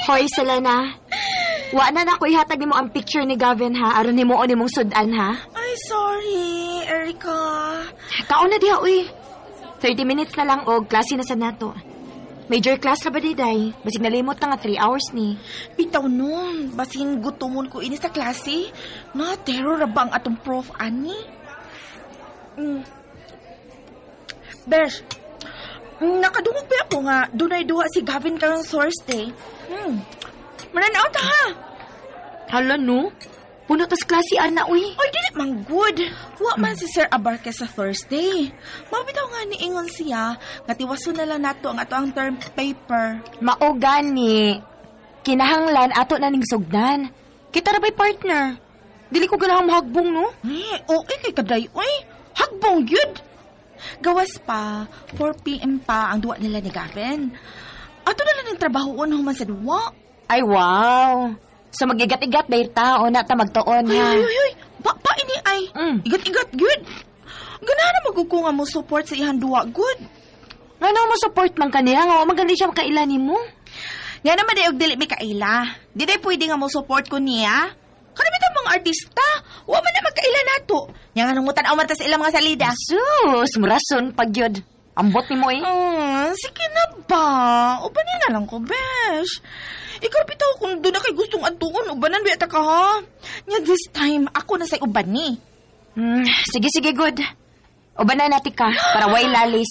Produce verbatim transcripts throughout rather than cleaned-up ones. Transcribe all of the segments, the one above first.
Hoy, Selena. Wa na na ko ihatag nimo ang picture ni Gavin ha, aron nimo o nimong sudan ha. Ay, sorry, Erica. Kaon na diha, uy. thirty minutes na lang og klase na sa nato. Major class ra ba diday? Basig nalimot ka nga three hours ni. Bitaw nun, basin gutomon ko ini sa klase. Na, terror ra ba ang atong prof, ani? Mm. Besh, nakadungog ba ako nga dunay duha si Gavin karong Thursday? Hmm. Mananaw ta ha? Hala no? Puno tas klase ana, uy. Ay, dili man good. Wa man si Sir Abarque sa Thursday. Mabitaw nga ni ingon siya, nga tiwaso na lang nato ang ato ang term paper. Mao gani. Kinahanglan ato na ning sugdan. Kita ra ba'y partner? Dili ko ganang mahagbong, no? Eh, okay kay kaday, oy. Hagbong yun. Gawas pa, four p.m. pa ang duwa nila ni Gavin. Ato na lang ng trabahoon human sa duwa. Ay, wow. So magigat-igat dahil tao na ta magtuon, Ay, ha? ay, ay, ay. Pa, pa ini ay. Mm. Igat-igat, good. Ganahan na magkukunga mo support sa ihan duwa, good. Nga mo support man kaniya, nga maganda siya makailani mo. Nga naman ay og dili mi kaila. Di day pwede nga mo support ko niya. Karamitan mga artista, wa man na magkaila nato. Nga nga nangutan aw man ta sa ilang mga salida. Sus, murason pagyod. Ambot ni mo eh. Ah, sige na ba? Ubanin na lang ko, besh. Ikaw bitaw kung doon na kay gustong atuon, ubanan biyata ka ha. Nga this time, ako na say uban ni. Hmm, sige, sige, good. Uban na natin ka, para way lalis.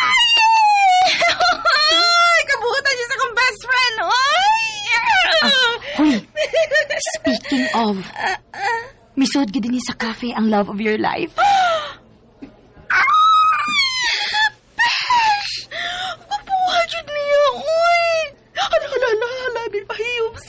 Ay! Kabuhutan niya sa kong best friend. Ay! Ah, huy, speaking of, misod gid ni sa cafe ang love of your life.